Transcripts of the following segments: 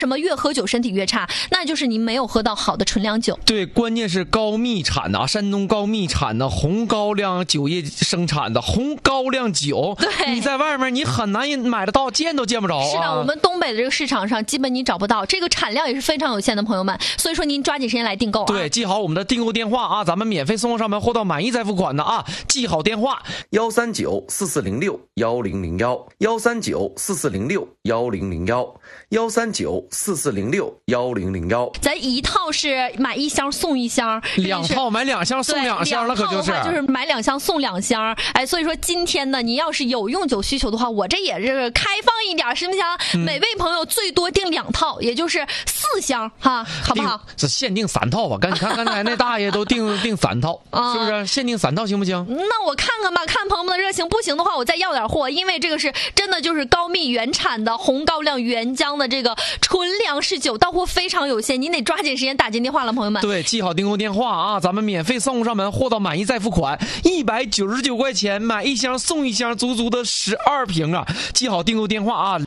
什么越喝酒身体越差？那就是您没有喝到好的纯粮酒。 对，关键是高密产的山东高密产的红高粱酒业生产的红高粱酒， 对， 你在外面你很难买得到，见都见不着啊。 是的，我们东北的这个市场上基本你找不到，这个产量也是非常有限的，朋友们。所以说您抓紧时间来订购啊。 对，记好我们的订购电话啊，咱们免费送货上门，货到满意再付款的啊。记好电话 13944061001，13944061001，13944061001。 咱一套是买1箱送1箱 ，2套买2箱送2箱了，可就是买2箱送2箱。哎，所以说今天呢，你要是有用酒需求的话，我这也是开放一点，行不行？每位朋友最多订2套，也就是4箱哈，好不好？ 这限定3套吧，你看刚才那大爷都订3套，是不是？限定3套行不行？ 那我看看吧，看朋友们的热情，不行的话我再要点货，因为这个是真的就是高密原产的红高粱原浆的这个纯粮食酒，到货非常有限，您得抓紧时间打进电话了，朋友们。 对，记好订购电话啊，咱们免费送货上门，货到满意再付款，199块钱买1箱送1箱，足足的12瓶啊！记好订购电话啊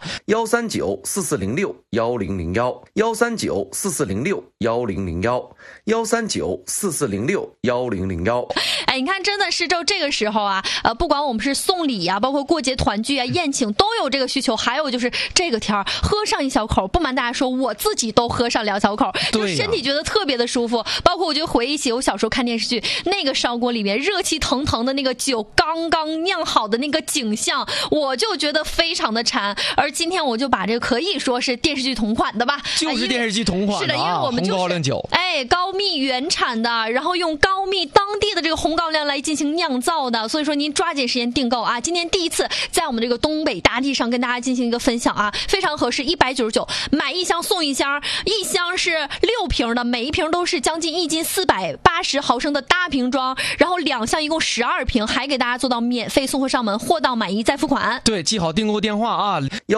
，13944061001，13944061001，13944061001。 哎，你看，真的是这个时候啊，不管我们是送礼啊，包括过节团聚啊、宴请，都有这个需求。还有就是这个天儿，喝上1小口，不瞒大家说，我自己都喝上2小口，就身体觉得特别的舒服。包括我就回忆起我小时候看电视剧，那个烧锅里面热气腾腾的那个酒刚刚酿好的那个景象，我就觉得非常的馋。而今天我就把这个可以说是电视剧同款的吧， 就是电视剧同款的， 是的，因为我们就是红高粱酒， 高密原产的，然后用高密当地的这个红高粱来进行酿造的，所以说您抓紧时间订购啊！今天第一次在我们这个东北大地上跟大家进行一个分享啊，非常合适，199买1箱送1箱，1箱是6瓶的，每一瓶都是将近1斤480毫升的大瓶装，然后2箱一共12瓶，还给大家做到免费送货上门，货到满意再付款。 对，记好订购电话啊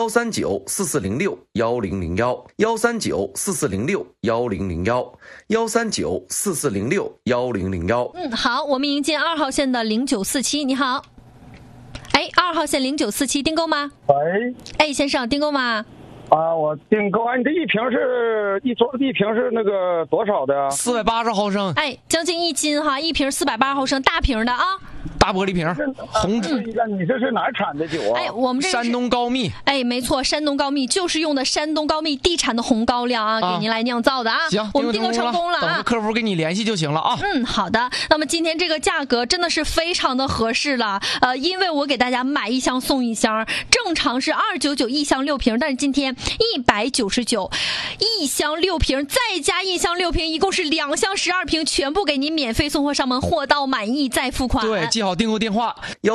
，13944061001，13944061001，13944061001。 好，我们迎接2号线的0947，你好。2号线0947订购吗？ 喂， 先生订购吗？ 我订购，你这一瓶是那个多少的 ？480毫升。 将近1斤哈，一瓶480毫升，大瓶的啊。 大玻璃瓶，红纸。你这是哪儿产的酒啊？ 我们这山东高密。 没错，山东高密就是用的山东高密地产的红高粱啊，给您来酿造的啊。 行， 我们订购成功了啊， 等着客服给你联系就行了啊。 好的。那么今天这个价格真的是非常的合适了，因为我给大家买1箱送1箱，正常是299一箱6瓶，但是今天199一箱6瓶，再加1箱6瓶，一共是2箱12瓶，全部给您免费送货上门，货到满意再付款。 对，记好订购电话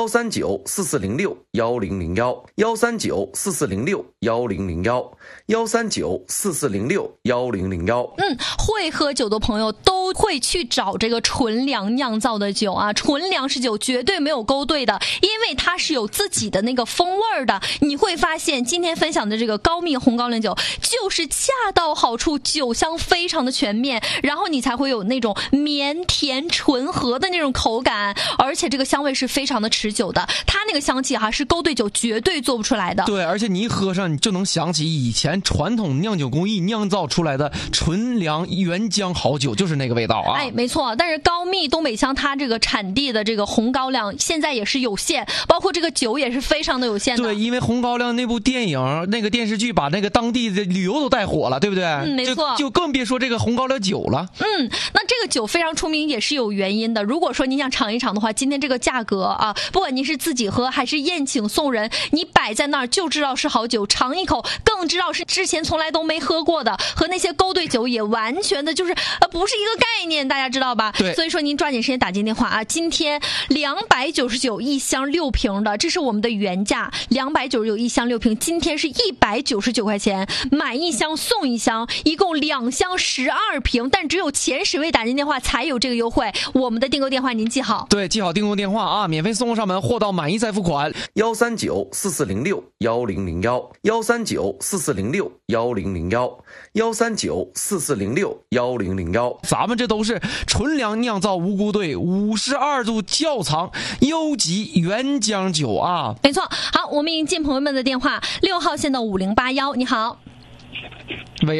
，13944061001，13944061001，13944061001。 会喝酒的朋友都会去找这个纯粮酿造的酒啊，纯粮食酒绝对没有勾兑的，因为它是有自己的那个风味的。你会发现今天分享的这个高密红高粱酒就是恰到好处，酒香非常的全面，然后你才会有那种绵甜醇和的那种口感，而且这个香味是非常的持久的，它那个香气是勾兑酒绝对做不出来的。 对，而且你一喝上你就能想起以前传统酿酒工艺酿造出来的纯粮原浆好酒，就是那个味道啊。 没错。但是高密东北乡它这个产地的这个红高粱现在也是有限，包括这个酒也是非常的有限的。 对，因为红高粱那部电影那个电视剧把那个当地的旅游都带火了，对不对？ 没错。 就更别说这个红高粱酒了。 那这个酒非常出名也是有原因的。如果说您想尝一尝的话，今天这个价格啊，不管您是自己喝还是宴请送人，你摆在那儿就知道是好酒，尝一口更知道是之前从来都没喝过的，和那些勾兑酒也完全的就是不是一个概念，大家知道吧？ 对。 所以说您抓紧时间打进电话啊！今天299一箱6瓶的，这是我们的原价，299一箱6瓶，今天是199块钱，买1箱送1箱，一共2箱12瓶，但只有前10位打进电话才有这个优惠。我们的订购电话您记好。 对，记好订购电话啊，免费送货上门，货到满意再付款。 13944061001，13944061001，13944061001。 咱们这都是纯粮酿造无辜兑52度窖藏优级原浆酒啊。 没错。好，我们迎接朋友们的电话，6号线的5081，你好。 尾